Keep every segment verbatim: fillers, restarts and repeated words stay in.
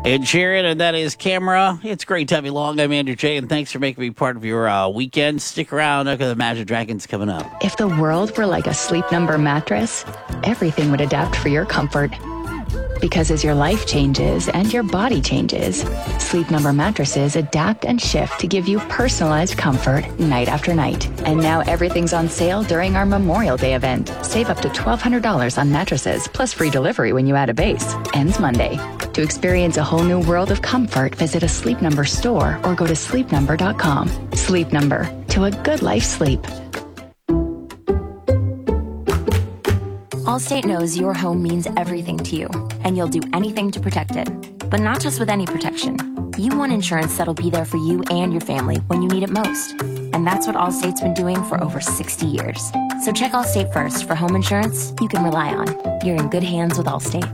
Ed Sheeran, and that is Camera. It's great to have you along. I'm Andrew J, and thanks for making me part of your uh, weekend. Stick around, because the Imagine Dragons coming up. If the world were like a Sleep Number mattress, everything would adapt for your comfort. Because as your life changes and your body changes, Sleep Number mattresses adapt and shift to give you personalized comfort night after night. And now everything's on sale during our Memorial Day event. Save up to twelve hundred dollars on mattresses, plus free delivery when you add a base. Ends Monday. To experience a whole new world of comfort, visit a Sleep Number store or go to sleep number dot com. Sleep Number. To a good life sleep. Allstate knows your home means everything to you, and you'll do anything to protect it. But not just with any protection. You want insurance that'll be there for you and your family when you need it most. And that's what Allstate's been doing for over sixty years. So check Allstate first for home insurance you can rely on. You're in good hands with Allstate.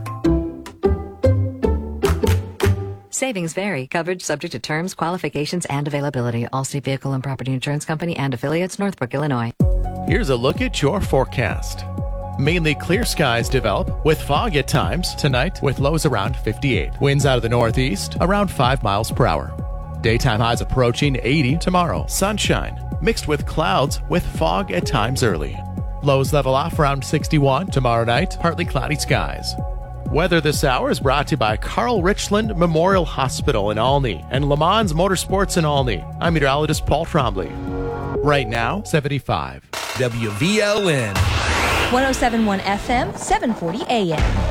Savings vary. Coverage subject to terms, qualifications, and availability. Allstate Vehicle and Property Insurance Company and affiliates, Northbrook, Illinois. Here's a look at your forecast. Mainly clear skies develop with fog at times tonight with lows around fifty-eight. Winds out of the northeast around five miles per hour. Daytime highs approaching eighty tomorrow. Sunshine mixed with clouds with fog at times early. Lows level off around sixty-one tomorrow night. Partly cloudy skies. Weather this hour is brought to you by Carl Richland Memorial Hospital in Olney and Le Mans Motorsports in Olney. I'm meteorologist Paul Trombley. Right now, seventy-five. W V L N. one oh seven point one F M, seven forty A M.